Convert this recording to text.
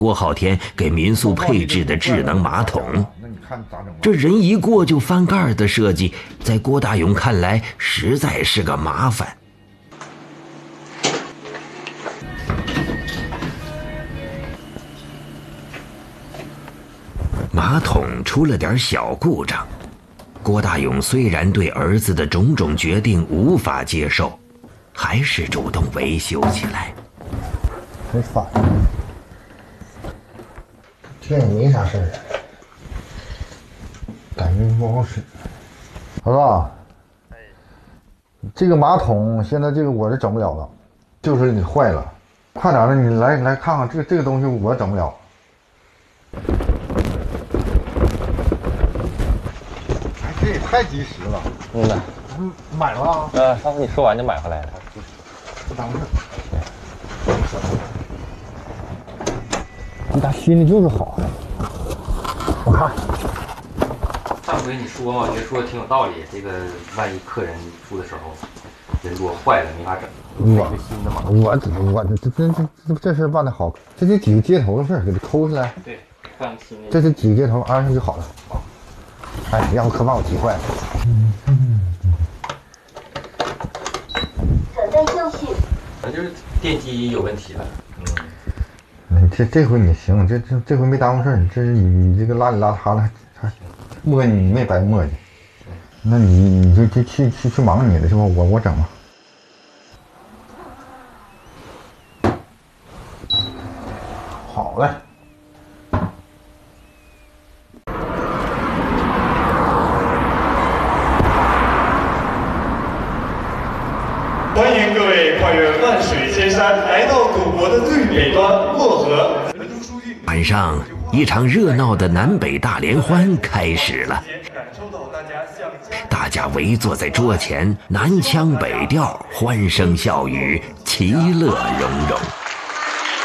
郭浩天给民宿配置的智能马桶。这人一过就翻盖的设计，在郭大勇看来实在是个麻烦。马桶出了点小故障，郭大勇虽然对儿子的种种决定无法接受，还是主动维修起来。 没反应，这也没啥事儿，感觉不好使。儿子，这个马桶现在这个我是整不了了，就是你坏了，快点的，你来看看这个东西我整不了。这也太及时了。买了。 上次你说完就买回来了。 不当事。你咋心里就是好呀？我看。 上回你说嘛，我觉得说的挺有道理。这个万一客人住的时候人多坏了没法整，买个新的嘛。我这事办得好，这就几个接头的事儿，给它抠下来。对，换个新的。这是几个接头安上就好了。哎，要不可把我急坏了。 等待教训。 反正就是电机有问题了。 这回你行，这回没耽误事儿。这是你这个邋里邋遢的，还磨叽你没白磨叽。那你就去忙你的去吧，我整吧。好嘞。 欢迎各位跨越万水千山，来到赌博的最北端漠河。 晚上，一场热闹的南北大联欢开始了。大家围坐在桌前，南腔北调，欢声笑语，其乐融融。